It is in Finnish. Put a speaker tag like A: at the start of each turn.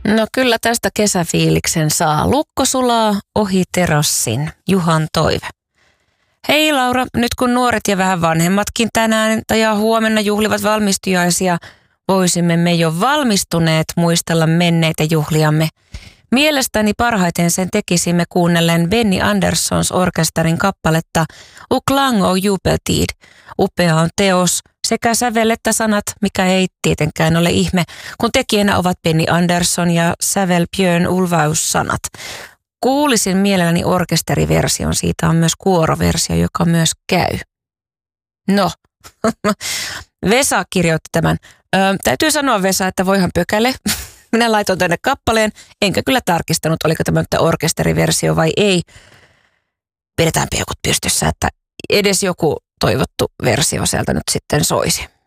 A: No kyllä tästä kesäfiiliksen saa. Lukko sulaa ohi terassin. Juhan toive. Hei Laura, nyt kun nuoret ja vähän vanhemmatkin tänään ja huomenna juhlivat valmistujaisia, voisimme me jo valmistuneet muistella menneitä juhliamme. Mielestäni parhaiten sen tekisimme kuunnellen Benny Anderssons orkesterin kappaletta O klang och jubeltid. Upea on teos, sekä sävel että sanat, mikä ei tietenkään ole ihme, kun tekijänä ovat Benny Andersson ja sävel Björn Ulvaeus sanat. Kuulisin mielelläni orkesteriversion, siitä on myös kuoroversio, joka myös käy. No, Vesa kirjoitti tämän. Täytyy sanoa Vesa, että voihan pökäle. Minä laitoin tänne kappaleen, enkä kyllä tarkistanut, oliko tämä orkesteriversio vai ei. Pidetään peukut pystyssä, että edes joku toivottu versio sieltä nyt sitten soisi.